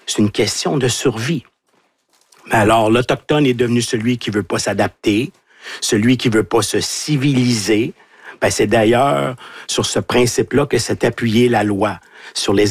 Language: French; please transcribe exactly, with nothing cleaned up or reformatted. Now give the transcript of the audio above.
C'est une question de survie. Mais alors, l'Autochtone est devenu celui qui ne veut pas s'adapter, celui qui ne veut pas se civiliser. Ben, c'est d'ailleurs sur ce principe-là que s'est appuyée la loi, sur les